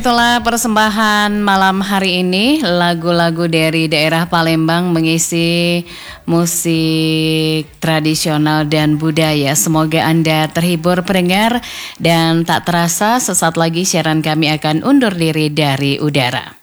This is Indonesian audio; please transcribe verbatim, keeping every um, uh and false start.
Itulah persembahan malam hari ini, lagu-lagu dari daerah Palembang mengisi musik tradisional dan budaya. Semoga Anda terhibur pendengar, dan tak terasa sesaat lagi siaran kami akan undur diri dari udara.